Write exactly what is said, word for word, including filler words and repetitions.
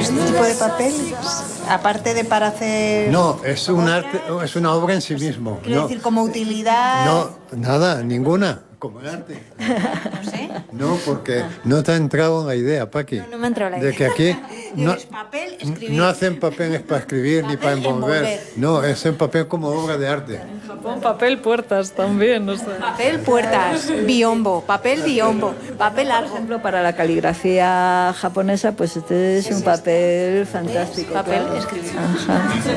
este tipo de papel? Aparte de para hacer... No, es un arte, es una obra en sí mismo. Quiero No, decir, como utilidad... no, nada, ninguna. Como el arte. No sé. No, porque no te ha entrado la idea, Paqui. No, no me ha entrado la De que aquí no, Es papel, escribir. no hacen papeles para escribir ni para Papel, envolver. envolver. No, es en papel como obra de arte. Japón, papel, puertas también, no sé. Papel, puertas, biombo, papel, biombo, papel Por algo. ejemplo, para la caligrafía japonesa, pues este es un papel fantástico. Papel, claro. escribir. Ajá.